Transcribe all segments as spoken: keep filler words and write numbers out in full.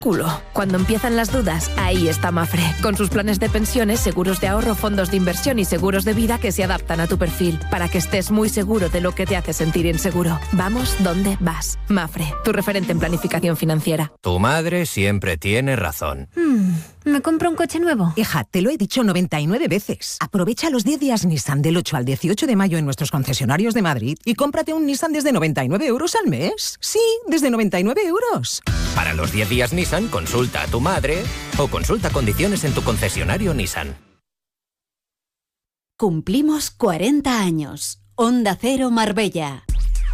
Culo. Cuando empiezan las dudas, ahí está Mafre, con sus planes de pensiones, seguros de ahorro, fondos de inversión y seguros de vida que se adaptan a tu perfil, para que estés muy seguro de lo que te hace sentir inseguro. Vamos donde vas. Mafre, tu referente en planificación financiera. Tu madre siempre tiene razón. Hmm, ¿me compro un coche nuevo? Hija, te lo he dicho noventa y nueve veces. Aprovecha los diez días Nissan del ocho al dieciocho de mayo en nuestros concesionarios de Madrid y cómprate un Nissan desde noventa y nueve euros al mes. Sí, desde noventa y nueve euros. Para los diez días Nissan, consulta a tu madre o consulta condiciones en tu concesionario Nissan. Cumplimos cuarenta años. Onda Cero Marbella.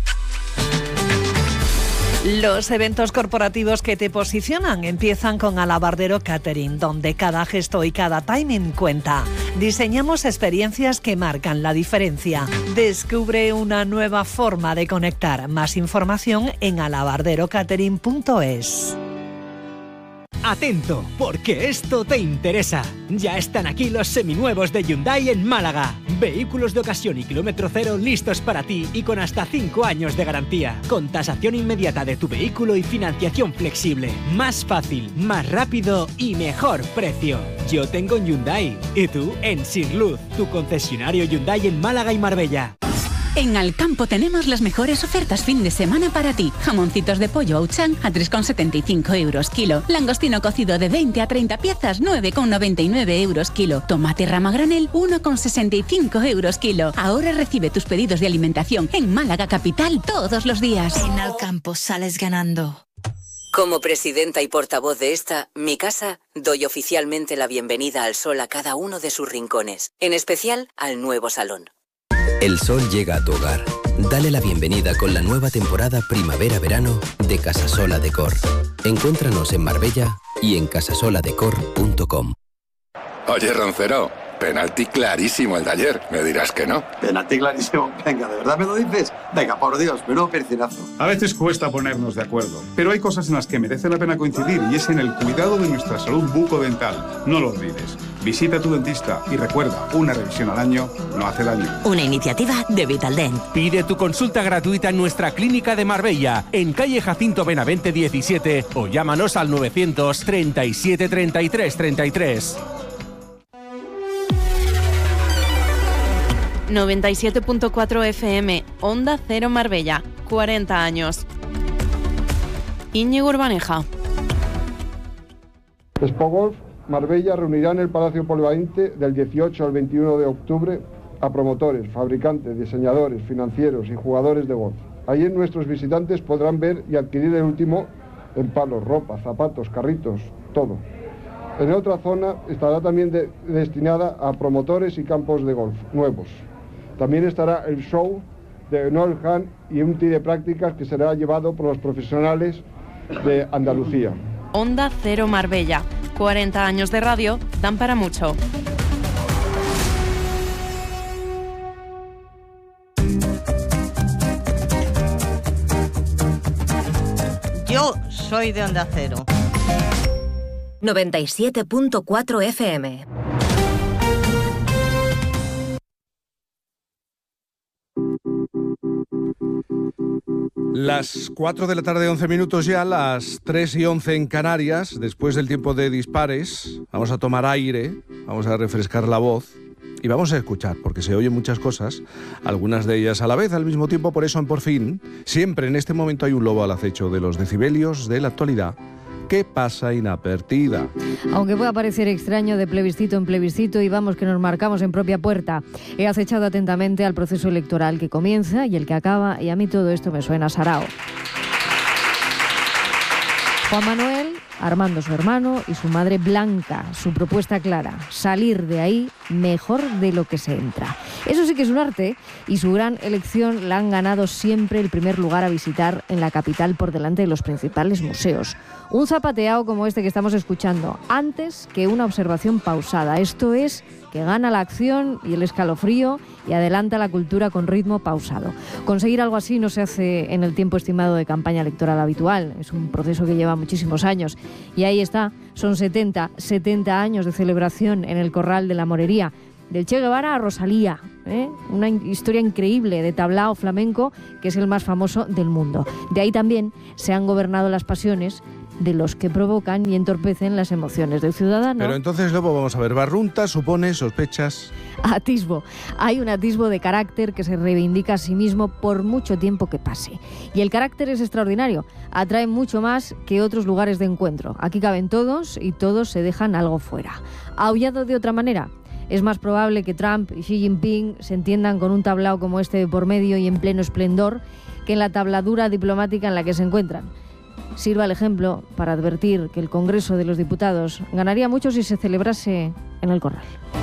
Los eventos corporativos que te posicionan empiezan con Alabardero Catering, donde cada gesto y cada timing cuenta. Diseñamos experiencias que marcan la diferencia. Descubre una nueva forma de conectar. Más información en alabardero catering punto es. Atento, porque esto te interesa. Ya están aquí los seminuevos de Hyundai en Málaga. Vehículos de ocasión y kilómetro cero listos para ti y con hasta cinco años de garantía. Con tasación inmediata de tu vehículo y financiación flexible. Más fácil, más rápido y mejor precio. Yo tengo un Hyundai. ¿Y tú? En Sirluz, tu concesionario Hyundai en Málaga y Marbella. En Alcampo tenemos las mejores ofertas fin de semana para ti. Jamoncitos de pollo Auchan a tres con setenta y cinco euros kilo. Langostino cocido de veinte a treinta piezas, nueve con noventa y nueve euros kilo. Tomate rama granel, uno con sesenta y cinco euros kilo. Ahora recibe tus pedidos de alimentación en Málaga Capital todos los días. En Alcampo sales ganando. Como presidenta y portavoz de esta, mi casa, doy oficialmente la bienvenida al sol a cada uno de sus rincones, en especial al nuevo salón. El sol llega a tu hogar. Dale la bienvenida con la nueva temporada primavera-verano de Casasola Decor. Encuéntranos en Marbella y en casasola decor punto com. Oye, Roncero, penalti clarísimo el de ayer. Me dirás que no. Penalti clarísimo. Venga, ¿de verdad me lo dices? Venga, por Dios, menudo percinazo. A veces cuesta ponernos de acuerdo, pero hay cosas en las que merece la pena coincidir y es en el cuidado de nuestra salud bucodental. No lo olvides. Visita a tu dentista y recuerda, una revisión al año no hace daño. Una iniciativa de Vitaldent. Pide tu consulta gratuita en nuestra clínica de Marbella, en calle Jacinto Benavente diecisiete, o llámanos al novecientos treinta y siete treinta y tres treinta y tres. noventa y siete punto cuatro F M, Onda Cero Marbella, cuarenta años. Íñigo Urbaneja. Spogolf Marbella reunirá en el Palacio Polivalente del dieciocho al veintiuno de octubre a promotores, fabricantes, diseñadores, financieros y jugadores de golf. Allí nuestros visitantes podrán ver y adquirir el último en palos, ropa, zapatos, carritos, todo. En otra zona estará también de, destinada a promotores y campos de golf nuevos. También estará el show de Noel Hahn y un tee de prácticas que será llevado por los profesionales de Andalucía. Onda Cero Marbella. cuarenta años de radio dan para mucho. Yo soy de Onda Cero. noventa y siete punto cuatro F M. Las cuatro de la tarde, once minutos ya, las tres y once en Canarias, después del tiempo de dispares. Vamos a tomar aire, vamos a refrescar la voz y vamos a escuchar, porque se oyen muchas cosas, algunas de ellas a la vez, al mismo tiempo. Por eso en Por Fin, siempre en este momento hay un lobo al acecho de los decibelios de la actualidad que pasa inadvertida. Aunque pueda parecer extraño, de plebiscito en plebiscito y vamos que nos marcamos en propia puerta. He acechado atentamente al proceso electoral que comienza y el que acaba, y a mí todo esto me suena sarao. Juan Manuel, Armando su hermano y su madre Blanca. Su propuesta clara, salir de ahí mejor de lo que se entra. Eso sí que es un arte, y su gran elección la han ganado siempre el primer lugar a visitar en la capital por delante de los principales museos. Un zapateado como este que estamos escuchando, antes que una observación pausada. Esto es que gana la acción y el escalofrío y adelanta la cultura con ritmo pausado. Conseguir algo así no se hace en el tiempo estimado de campaña electoral habitual. Es un proceso que lleva muchísimos años. Y ahí está, son setenta, setenta años de celebración en el Corral de la Morería. Del Che Guevara a Rosalía, ¿eh? Una historia increíble de tablao flamenco que es el más famoso del mundo. De ahí también se han gobernado las pasiones de los que provocan y entorpecen las emociones del ciudadano. Pero entonces, Lobo, vamos a ver, barrunta supone sospechas. Atisbo. Hay un atisbo de carácter que se reivindica a sí mismo por mucho tiempo que pase. Y el carácter es extraordinario. Atrae mucho más que otros lugares de encuentro. Aquí caben todos y todos se dejan algo fuera. Aullado de otra manera. Es más probable que Trump y Xi Jinping se entiendan con un tablao como este de por medio y en pleno esplendor que en la tabladura diplomática en la que se encuentran. Sirva el ejemplo para advertir que el Congreso de los Diputados ganaría mucho si se celebrase en el Corral.